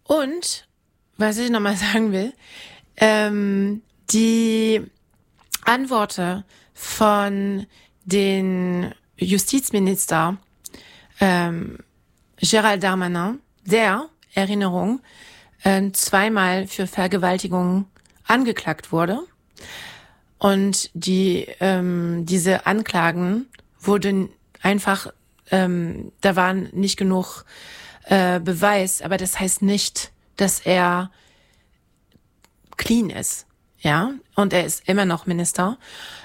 Und, was ich nochmal sagen will, die Antworten von den Justizminister Gérald Darmanin, der, Erinnerung, zweimal für Vergewaltigung angeklagt wurde. Und diese Anklagen wurden einfach, da waren nicht genug Beweis, aber das heißt nicht, dass er clean ist, ja, und er ist immer noch Minister.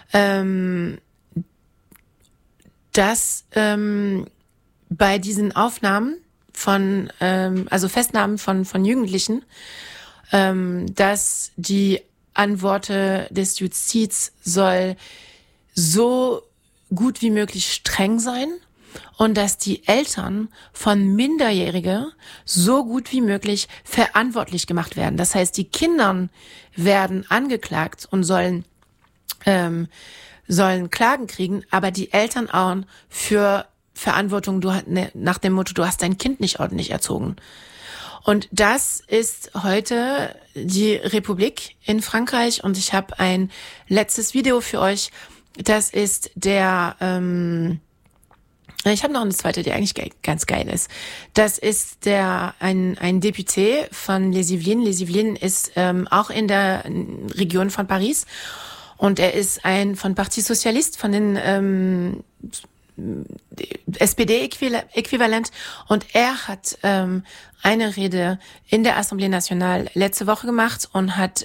Dass bei diesen Aufnahmen von, also Festnahmen von Jugendlichen, dass die Antworten des Justiz soll so gut wie möglich streng sein und dass die Eltern von Minderjährigen so gut wie möglich verantwortlich gemacht werden. Das heißt, die Kinder werden angeklagt und sollen Klagen kriegen, aber die Eltern auch für Verantwortung, nach dem Motto, du hast dein Kind nicht ordentlich erzogen. Und das ist heute die Republik in Frankreich und ich habe ein letztes Video für euch. Das ist der, ich habe noch eine zweite, die eigentlich ganz geil ist. Das ist ein Député von Les Yvelines. Les Yvelines ist auch in der Region von Paris und er ist von Parti Socialiste, von den SPD-Äquivalent und er hat eine Rede in der Assemblée Nationale letzte Woche gemacht und hat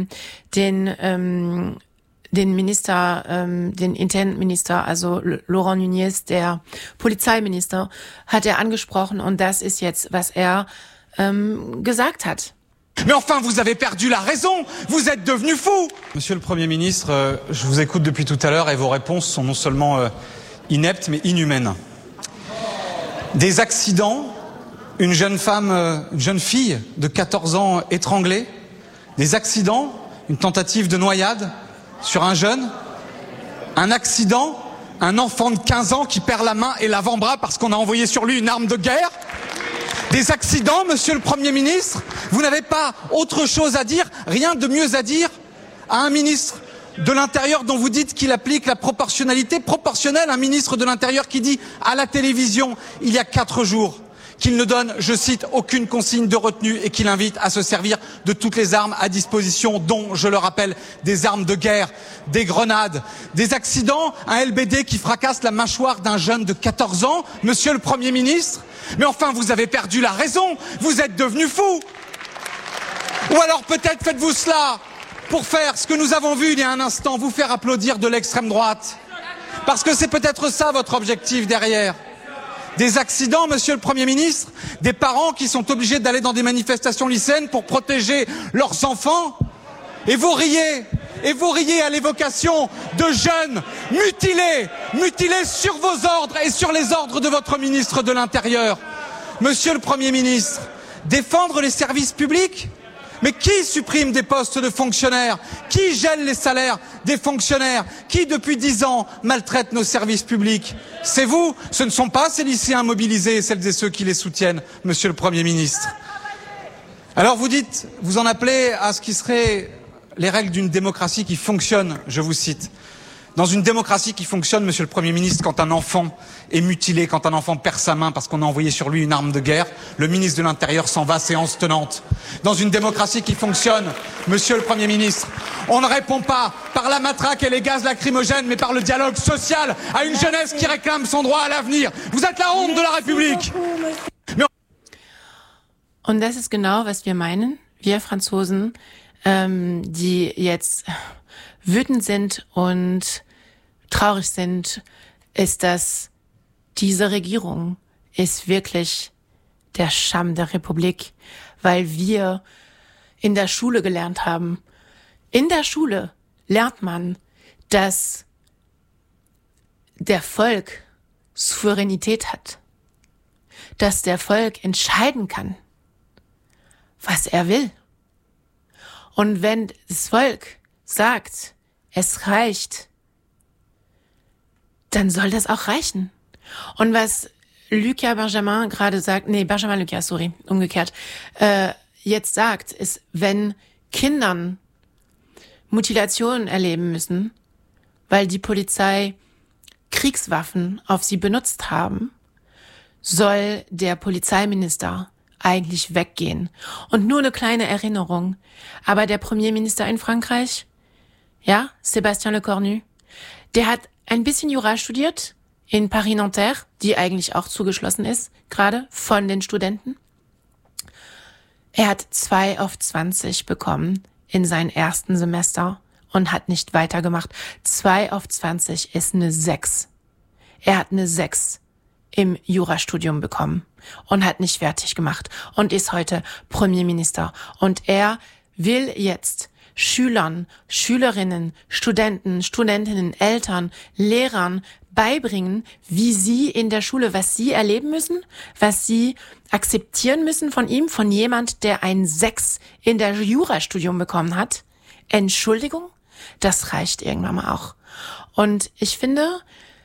den Minister, den Internminister, also Laurent Nunez, der Polizeiminister, hat er angesprochen und das ist jetzt, was er gesagt hat. Mais enfin, vous avez perdu la raison. Vous êtes devenu fou. Monsieur le Premier ministre, je vous écoute depuis tout à l'heure et vos réponses sont non seulement ineptes mais inhumaines. Des accidents, une jeune fille de 14 ans étranglée, des accidents, une tentative de noyade sur un jeune, un accident, un enfant de 15 ans qui perd la main et l'avant-bras parce qu'on a envoyé sur lui une arme de guerre. Des accidents, monsieur le Premier ministre, vous n'avez pas autre chose à dire, rien de mieux à dire à un ministre de l'Intérieur dont vous dites qu'il applique la proportionnalité proportionnelle, un ministre de l'Intérieur qui dit à la télévision il y a 4 jours qu'il ne donne, je cite, aucune consigne de retenue et qu'il invite à se servir de toutes les armes à disposition, dont, je le rappelle, des armes de guerre, des grenades, des accidents, un LBD qui fracasse la mâchoire d'un jeune de 14 ans, monsieur le Premier ministre. Mais enfin, vous avez perdu la raison, vous êtes devenu fou. Ou alors peut-être faites-vous cela pour faire ce que nous avons vu il y a un instant, vous faire applaudir de l'extrême droite. Parce que c'est peut-être ça votre objectif derrière. Des accidents, monsieur le Premier ministre, des parents qui sont obligés d'aller dans des manifestations lycéennes pour protéger leurs enfants. Et vous riez à l'évocation de jeunes mutilés sur vos ordres et sur les ordres de votre ministre de l'Intérieur. Monsieur le Premier ministre, défendre les services publics? Mais qui supprime des postes de fonctionnaires? Qui gèle les salaires des fonctionnaires? Qui, depuis 10 ans, maltraite nos services publics? C'est vous, ce ne sont pas ces lycéens mobilisés et celles et ceux qui les soutiennent, monsieur le Premier ministre. Alors vous en appelez à ce qui serait les règles d'une démocratie qui fonctionne, je vous cite. Dans une démocratie qui fonctionne, monsieur le Premier ministre, quand un enfant est mutilé, quand un enfant perd sa main parce qu'on a envoyé sur lui une arme de guerre, le ministre de l'Intérieur s'en va, séance tenante. Dans une démocratie qui fonctionne, monsieur le Premier ministre, on ne répond pas par la matraque et les gaz lacrymogènes, mais par le dialogue social à une jeunesse qui réclame son droit à l'avenir. Vous êtes la honte de la République. Und das ist genau, was wir meinen, wir Franzosen, die jetzt wütend sind und traurig sind, ist, dass diese Regierung ist wirklich der Scham der Republik, weil wir in der Schule gelernt haben. In der Schule lernt man, dass der Volk Souveränität hat, dass der Volk entscheiden kann, was er will. Und wenn das Volk sagt, es reicht, dann soll das auch reichen. Und was Lucas Benjamin gerade sagt, Benjamin Lucas, sorry, umgekehrt, jetzt sagt, ist, wenn Kindern Mutilationen erleben müssen, weil die Polizei Kriegswaffen auf sie benutzt haben, soll der Polizeiminister eigentlich weggehen. Und nur eine kleine Erinnerung. Aber der Premierminister in Frankreich, ja, Sébastien Lecornu, der hat ein bisschen Jura studiert in Paris-Nanterre, die eigentlich auch zugeschlossen ist, gerade von den Studenten. Er hat 2 auf 20 bekommen in seinem ersten Semester und hat nicht weitergemacht. 2 auf 20 ist eine 6. Er hat eine 6 im Jurastudium bekommen und hat nicht fertig gemacht und ist heute Premierminister. Und er will jetzt Schülern, Schülerinnen, Studenten, Studentinnen, Eltern, Lehrern beibringen, wie sie in der Schule, was sie erleben müssen, was sie akzeptieren müssen von ihm, von jemand, der ein 6 in der Jurastudium bekommen hat. Entschuldigung, das reicht irgendwann mal auch. Und ich finde,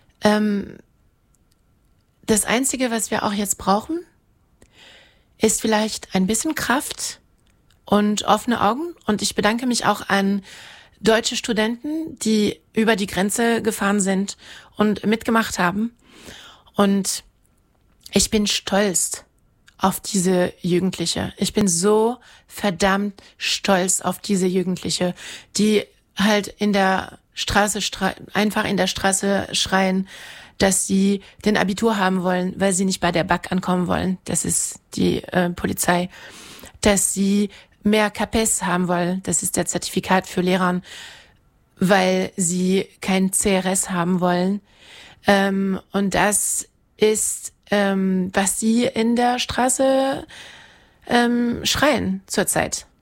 das Einzige, was wir auch jetzt brauchen, ist vielleicht ein bisschen Kraft und offene Augen. Und ich bedanke mich auch an deutsche Studenten, die über die Grenze gefahren sind und mitgemacht haben. Und ich bin stolz auf diese Jugendliche. Ich bin so verdammt stolz auf diese Jugendliche, die halt in der Straße einfach in der Straße schreien, dass sie den Abitur haben wollen, weil sie nicht bei der BAC ankommen wollen. Das ist die Polizei. Dass sie mehr CAPES haben wollen. Das ist der Zertifikat für Lehrern, weil sie kein CRS haben wollen. Und das ist, was sie in der Straße schreien zurzeit.